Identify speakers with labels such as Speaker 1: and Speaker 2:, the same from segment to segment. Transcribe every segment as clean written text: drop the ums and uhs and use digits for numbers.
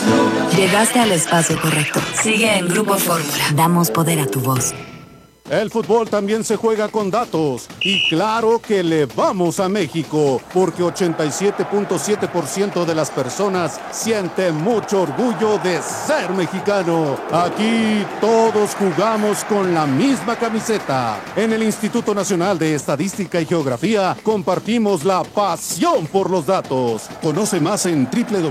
Speaker 1: Llegaste al espacio correcto. Sigue en Grupo Fórmula. Damos poder a tu voz.
Speaker 2: El fútbol también se juega con datos. Y claro que le vamos a México, porque 87.7% de las personas sienten mucho orgullo de ser mexicano. Aquí todos jugamos con la misma camiseta. En el Instituto Nacional de Estadística y Geografía compartimos la pasión por los datos. Conoce más en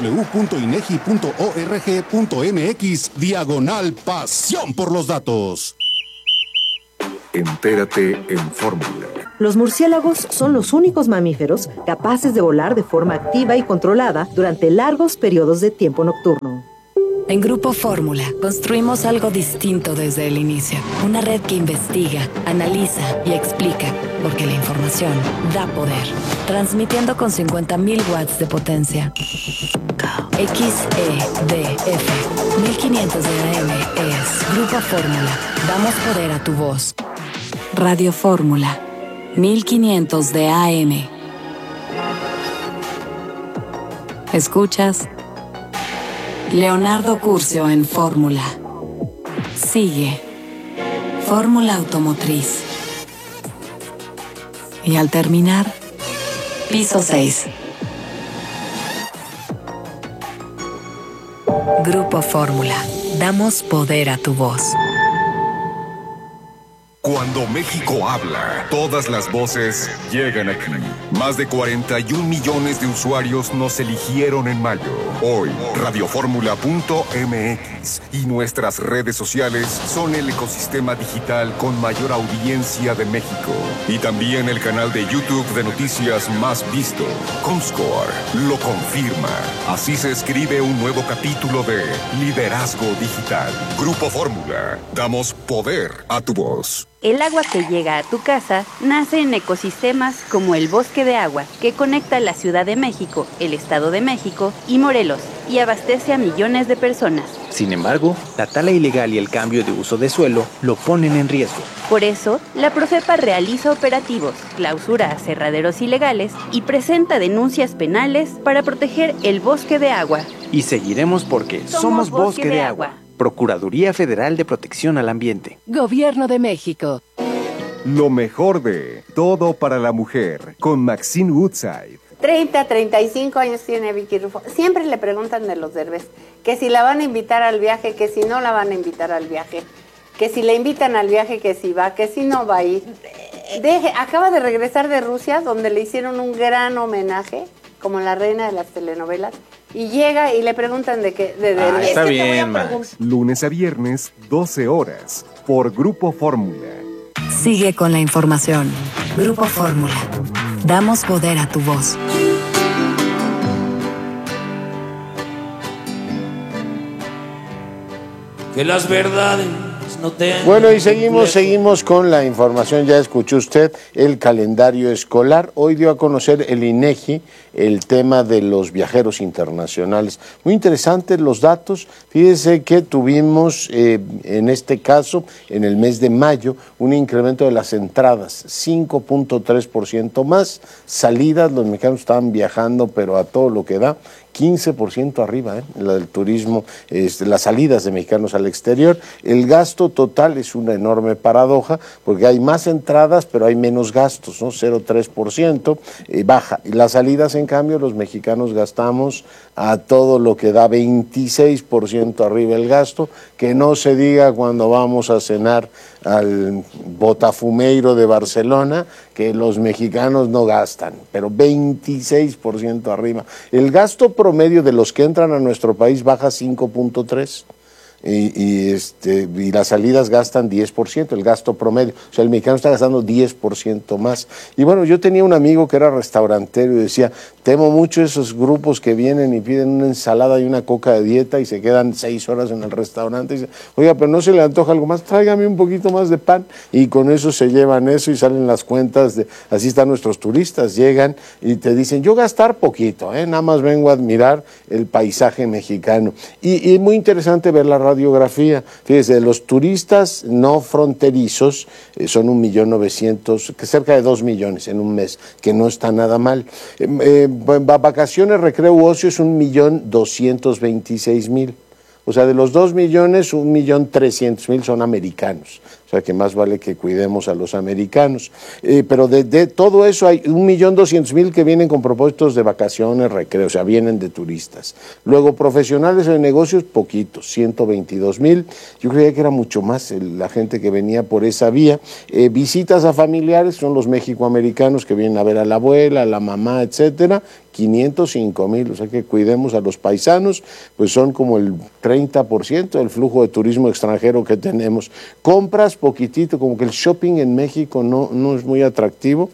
Speaker 2: www.inegi.org.mx/pasión por los datos.
Speaker 3: Entérate en Fórmula.
Speaker 4: Los murciélagos son los únicos mamíferos capaces de volar de forma activa y controlada durante largos periodos de tiempo nocturno.
Speaker 1: En Grupo Fórmula construimos algo distinto desde el inicio. Una red que investiga, analiza y explica, porque la información da poder. Transmitiendo con 50.000 watts de potencia. XEDF 1500 de AM es Grupo Fórmula. Damos poder a tu voz. Radio Fórmula 1500 de AM. ¿Escuchas? Leonardo Curcio en Fórmula. Sigue. Fórmula Automotriz. Y al terminar, piso 6. Grupo Fórmula. Damos poder a tu voz.
Speaker 3: Cuando México habla, todas las voces llegan aquí. Más de 41 millones de usuarios nos eligieron en mayo. Hoy, radioformula.mx y nuestras redes sociales son el ecosistema digital con mayor audiencia de México. Y también el canal de YouTube de noticias más visto. Comscore lo confirma. Así se escribe un nuevo capítulo de Liderazgo Digital. Grupo Fórmula. Damos poder a tu voz.
Speaker 5: El agua que llega a tu casa nace en ecosistemas como el Bosque de Agua, que conecta la Ciudad de México, el Estado de México y Morelos, y abastece a millones de personas.
Speaker 6: Sin embargo, la tala ilegal y el cambio de uso de suelo lo ponen en riesgo.
Speaker 5: Por eso, la Profepa realiza operativos, clausura aserraderos ilegales y presenta denuncias penales para proteger el Bosque de Agua.
Speaker 6: Y seguiremos porque somos Bosque de Agua. Procuraduría Federal de Protección al Ambiente.
Speaker 7: Gobierno de México.
Speaker 8: Lo mejor de Todo para la Mujer con Maxine Woodside.
Speaker 9: 30, 35 años tiene Vicky Rufo. Siempre le preguntan de los Derbez, que si la van a invitar al viaje, que si no la van a invitar al viaje, que si la invitan al viaje, que si va, que si no va a ir. Acaba de regresar de Rusia, donde le hicieron un gran homenaje, como la reina de las telenovelas, y llega y le preguntan de qué.
Speaker 8: Está bien, Max. Lunes a viernes, 12 horas, por Grupo Fórmula.
Speaker 1: Sigue con la información. Grupo Fórmula. Damos poder a tu voz.
Speaker 10: Que las verdades no tengan...
Speaker 11: Bueno, y seguimos con la información. Ya escuchó usted el calendario escolar. Hoy dio a conocer el INEGI el tema de los viajeros internacionales. Muy interesantes los datos. Fíjese que tuvimos, en este caso, en el mes de mayo, un incremento de las entradas, 5.3% más. Salidas, los mexicanos estaban viajando, pero a todo lo que da. 15% arriba, el turismo, las salidas de mexicanos al exterior. El gasto total es una enorme paradoja, porque hay más entradas, pero hay menos gastos, ¿no? 0,3%, baja. Y las salidas, en cambio, los mexicanos gastamos a todo lo que da 26% arriba el gasto, que no se diga cuando vamos a cenar al Botafumeiro de Barcelona, que los mexicanos no gastan, pero 26% arriba. El gasto promedio de los que entran a nuestro país baja 5.3%. Y las salidas gastan 10%, el gasto promedio. O sea, el mexicano está gastando 10% más. Y bueno, yo tenía un amigo que era restaurantero y decía, temo mucho esos grupos que vienen y piden una ensalada y una coca de dieta y se quedan 6 horas en el restaurante y dicen, oiga, pero no se le antoja algo más, tráigame un poquito más de pan. Y con eso se llevan eso y salen las cuentas de, así están nuestros turistas, llegan y te dicen, yo gastar poquito, nada más vengo a admirar el paisaje mexicano. Y muy interesante ver la radio radiografía. Fíjese, los turistas no fronterizos son 1.900.000, que cerca de 2 millones en un mes, que no está nada mal. Vacaciones, recreo, ocio es 1.226.000. O sea, de los 2 millones, 1.300.000 son americanos. O sea, que más vale que cuidemos a los americanos. Pero de todo eso hay 1.200.000 que vienen con propósitos de vacaciones, recreo, o sea, vienen de turistas. Luego, profesionales de negocios, poquitos, 122.000. Yo creía que era mucho más la gente que venía por esa vía. Visitas a familiares, son los mexicoamericanos que vienen a ver a la abuela, a la mamá, etcétera. 505.000, o sea que cuidemos a los paisanos, pues son como el 30% del flujo de turismo extranjero que tenemos. Compras, poquitito, como que el shopping en México no es muy atractivo,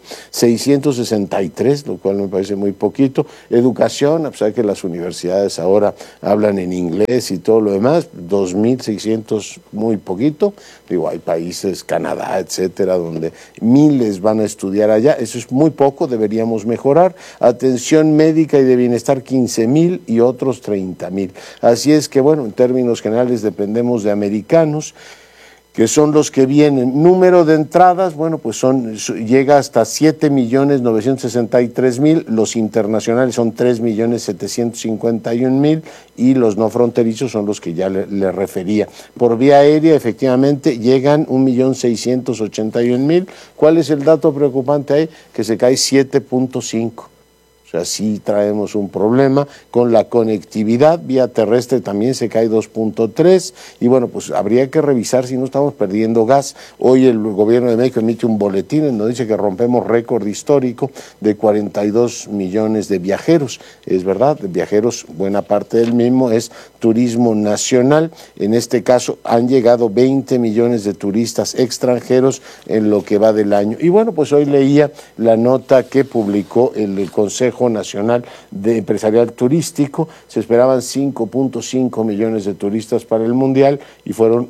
Speaker 11: 663, lo cual me parece muy poquito. Educación, a pesar de que las universidades ahora hablan en inglés y todo lo demás, 2.600, muy poquito. Digo, hay países, Canadá, etcétera, donde miles van a estudiar allá, eso es muy poco, deberíamos mejorar. Atención médica y de bienestar, 15.000 y otros 30.000. Así es que, bueno, en términos generales dependemos de americanos, que son los que vienen. Número de entradas, bueno, pues llega hasta 7.963.000, los internacionales son 3.751.000 y los no fronterizos son los que ya le refería. Por vía aérea, efectivamente, llegan 1.681.000. ¿Cuál es el dato preocupante ahí? Que se cae 7.5. O sea, sí traemos un problema con la conectividad, vía terrestre también se cae 2.3 y bueno, pues habría que revisar si no estamos perdiendo gas. Hoy el gobierno de México emite un boletín en donde dice que rompemos récord histórico de 42 millones de viajeros. Es verdad, de viajeros, buena parte del mismo es turismo nacional. En este caso han llegado 20 millones de turistas extranjeros en lo que va del año. Y bueno, pues hoy leía la nota que publicó el Consejo Nacional de Empresarial Turístico. Se esperaban 5.5 millones de turistas para el Mundial y fueron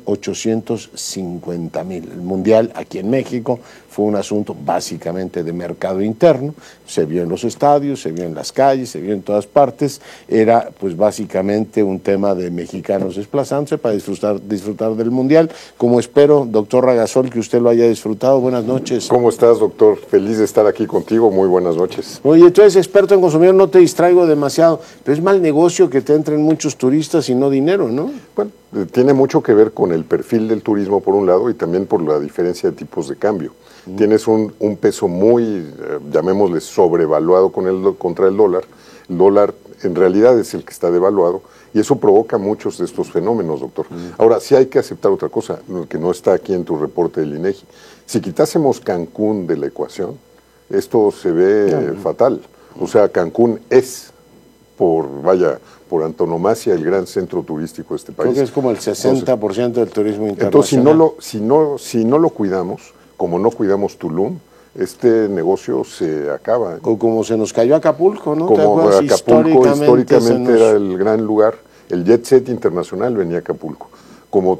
Speaker 11: 850.000. El Mundial aquí en México fue un asunto básicamente de mercado interno, se vio en los estadios, se vio en las calles, se vio en todas partes, era pues básicamente un tema de mexicanos desplazándose para disfrutar del Mundial, como espero, doctor Ragasol, que usted lo haya disfrutado. Buenas noches.
Speaker 7: ¿Cómo estás, doctor? Feliz de estar aquí contigo, muy buenas noches.
Speaker 11: Oye, tú eres experto en consumidor, no te distraigo demasiado, pero es mal negocio que te entren muchos turistas y no dinero, ¿no?
Speaker 7: Bueno, tiene mucho que ver con el perfil del turismo por un lado y también por la diferencia de tipos de cambio. Tienes un peso muy, llamémosle, sobrevaluado contra el dólar. El dólar en realidad es el que está devaluado y eso provoca muchos de estos fenómenos, doctor. Ahora, sí hay que aceptar otra cosa, que no está aquí en tu reporte del INEGI. Si quitásemos Cancún de la ecuación, esto se ve fatal. O sea, Cancún es, por antonomasia, el gran centro turístico de este país.
Speaker 11: Creo que es como el 60% del turismo internacional.
Speaker 7: Entonces, si no lo cuidamos, como no cuidamos Tulum, este negocio se acaba.
Speaker 11: Como se nos cayó Acapulco, ¿no?
Speaker 7: Como Acapulco históricamente era el gran lugar, el jet set internacional venía a Acapulco. Como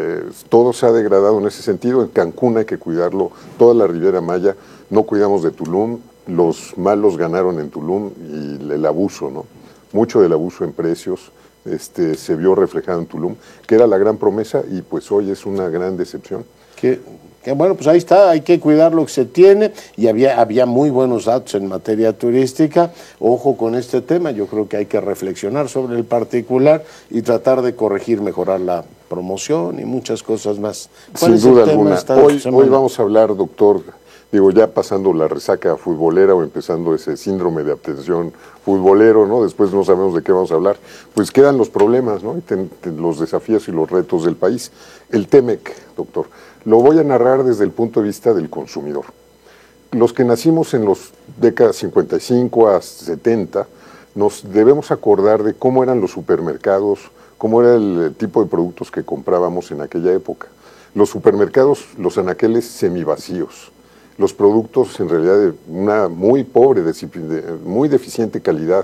Speaker 7: todo se ha degradado en ese sentido, en Cancún hay que cuidarlo, toda la Riviera Maya, no cuidamos de Tulum, los malos ganaron en Tulum y el abuso, ¿no? Mucho del abuso en precios se vio reflejado en Tulum, que era la gran promesa y pues hoy es una gran decepción.
Speaker 11: Que bueno, pues ahí está, hay que cuidar lo que se tiene y había muy buenos datos en materia turística. Ojo con este tema, yo creo que hay que reflexionar sobre el particular y tratar de corregir, mejorar la promoción y muchas cosas más.
Speaker 7: Sin duda alguna. Hoy vamos a hablar, doctor, ya pasando la resaca futbolera o empezando ese síndrome de abstención futbolero, ¿no? Después no sabemos de qué vamos a hablar. Pues quedan los problemas, ¿no? Los desafíos y los retos del país. El TEMEC, doctor. Lo voy a narrar desde el punto de vista del consumidor. Los que nacimos en los décadas 55 a 70, nos debemos acordar de cómo eran los supermercados, cómo era el tipo de productos que comprábamos en aquella época. Los supermercados, los anaqueles semivacíos, los productos en realidad de una muy pobre, muy deficiente calidad,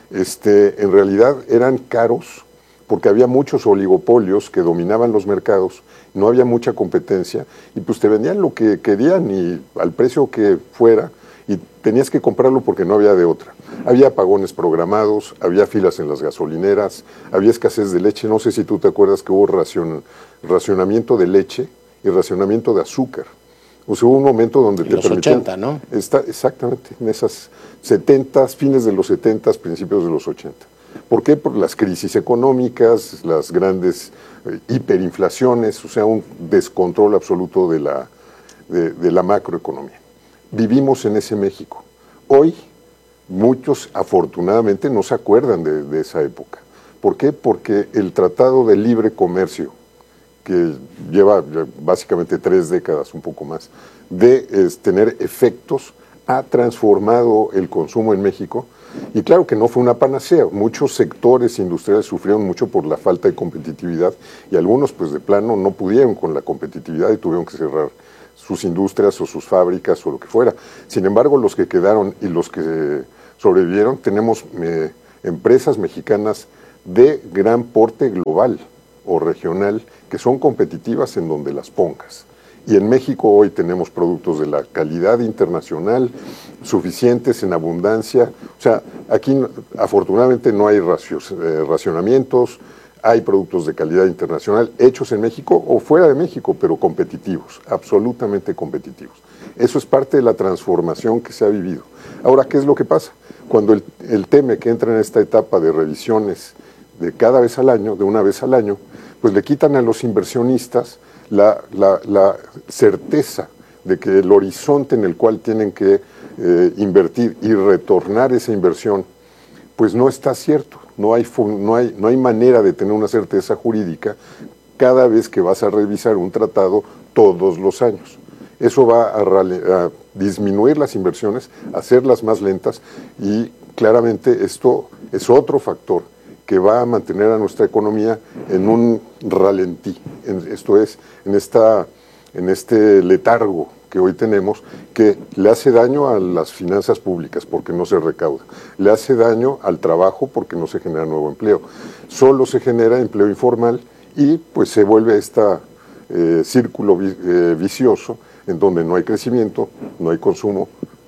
Speaker 7: en realidad eran caros porque había muchos oligopolios que dominaban los mercados, no había mucha competencia y pues te vendían lo que querían y al precio que fuera y tenías que comprarlo porque no había de otra. Había apagones programados, había filas en las gasolineras, había escasez de leche. No sé si tú te acuerdas que hubo racionamiento de leche y racionamiento de azúcar. O sea, hubo un momento donde
Speaker 11: te permitían... 80, ¿no?
Speaker 7: Exactamente, en esas 70, fines de los 70, principios de los 80. ¿Por qué? Por las crisis económicas, las grandes hiperinflaciones, o sea, un descontrol absoluto de la macroeconomía. Vivimos en ese México. Hoy, muchos afortunadamente no se acuerdan de esa época. ¿Por qué? Porque el Tratado de Libre Comercio, que lleva básicamente 3 décadas, un poco más, de tener efectos, ha transformado el consumo en México. Y claro que no fue una panacea. Muchos sectores industriales sufrieron mucho por la falta de competitividad y algunos pues de plano no pudieron con la competitividad y tuvieron que cerrar sus industrias o sus fábricas o lo que fuera. Sin embargo, los que quedaron y los que sobrevivieron, tenemos empresas mexicanas de gran porte global o regional que son competitivas en donde las pongas. Y en México hoy tenemos productos de la calidad internacional, suficientes en abundancia. O sea, aquí afortunadamente no hay racionamientos, hay productos de calidad internacional hechos en México o fuera de México, pero competitivos, absolutamente competitivos. Eso es parte de la transformación que se ha vivido. Ahora, ¿qué es lo que pasa? Cuando el TEMEC entra en esta etapa de revisiones de cada vez al año, de una vez al año, pues le quitan a los inversionistas la certeza de que el horizonte en el cual tienen que invertir y retornar esa inversión, pues no está cierto. No hay manera de tener una certeza jurídica cada vez que vas a revisar un tratado todos los años. Eso va a disminuir las inversiones, hacerlas más lentas y claramente esto es otro factor que va a mantener a nuestra economía en un ralentí, esto es, en este letargo que hoy tenemos, que le hace daño a las finanzas públicas porque no se recauda, le hace daño al trabajo porque no se genera nuevo empleo, solo se genera empleo informal y pues se vuelve este círculo vicioso en donde no hay crecimiento, no hay consumo,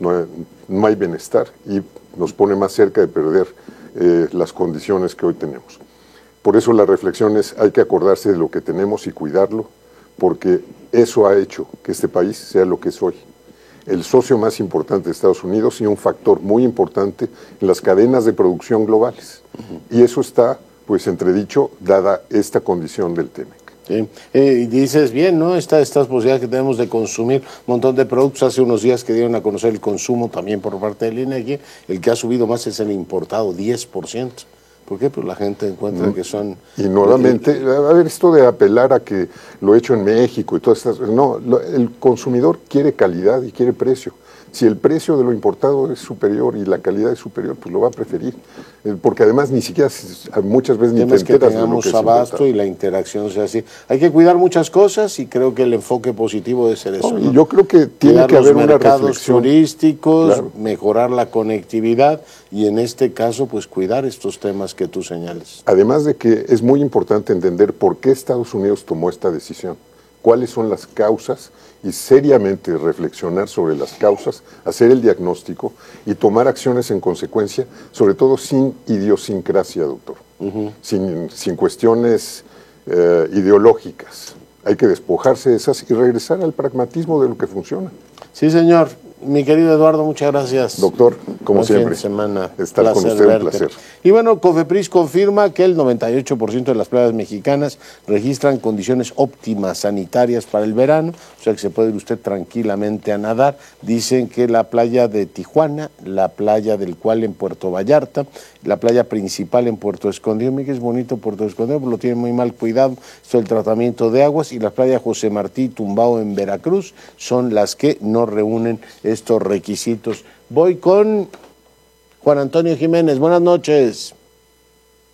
Speaker 7: no hay bienestar y nos pone más cerca de perder las condiciones que hoy tenemos. Por eso la reflexión es, hay que acordarse de lo que tenemos y cuidarlo, porque eso ha hecho que este país sea lo que es hoy. El socio más importante de Estados Unidos y un factor muy importante en las cadenas de producción globales. Y eso está, pues, entredicho, dada esta condición del TEMEC.
Speaker 11: Sí. Y dices bien, ¿no? Estas posibilidades que tenemos de consumir un montón de productos. Hace unos días que dieron a conocer el consumo también por parte del INEGI, el que ha subido más es el importado, 10%. ¿Por qué? Pues la gente encuentra que son...
Speaker 7: Y nuevamente, a ver, esto de apelar a que lo he hecho en México y todas estas... No, el consumidor quiere calidad y quiere precio. Si el precio de lo importado es superior y la calidad es superior, pues lo va a preferir. Porque además ni siquiera, muchas veces ni te enteras
Speaker 11: que tengamos de lo que abasto y la interacción sea así. Hay que cuidar muchas cosas y creo que el enfoque positivo debe ser eso.
Speaker 7: ¿no? Yo creo que tiene que haber una reflexión.
Speaker 11: Mercados turísticos, claro. Mejorar la conectividad y en este caso, pues cuidar estos temas que tú señales.
Speaker 7: Además de que es muy importante entender por qué Estados Unidos tomó esta decisión, cuáles son las causas y seriamente reflexionar sobre las causas, hacer el diagnóstico y tomar acciones en consecuencia, sobre todo sin idiosincrasia, doctor, sin cuestiones ideológicas. Hay que despojarse de esas y regresar al pragmatismo de lo que funciona.
Speaker 11: Sí, señor. Mi querido Eduardo, muchas gracias.
Speaker 7: Doctor, como siempre, estar con usted un placer.
Speaker 11: Y bueno, COFEPRIS confirma que el 98% de las playas mexicanas registran condiciones óptimas sanitarias para el verano, o sea que se puede ir usted tranquilamente a nadar. Dicen que la playa de Tijuana, la playa del Cual en Puerto Vallarta, la playa principal en Puerto Escondido, mira que es bonito Puerto Escondido, pero lo tienen muy mal cuidado, esto es el tratamiento de aguas, y la playa José Martí Tumbao en Veracruz son las que no reúnen estos requisitos. Voy con Juan Antonio Jiménez. Buenas noches.